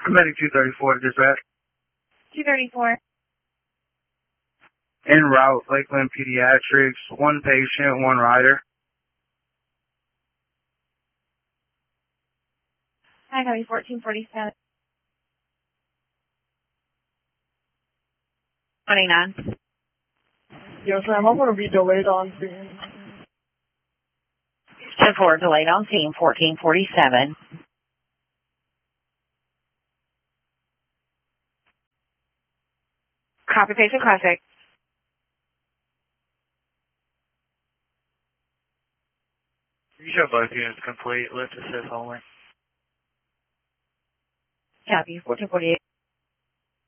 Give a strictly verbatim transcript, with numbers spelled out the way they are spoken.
Medic two thirty-four, dispatch. two thirty-four. En route, Lakeland Pediatrics, one patient, one rider. I copy fourteen forty-seven. twenty-nine. Yes, ma'am. I'm going to be delayed on scene. ten four, delayed on scene, fourteen forty-seven. Copy patient contact. You show both units complete. Lift assist only. Copy, fourteen forty-eight.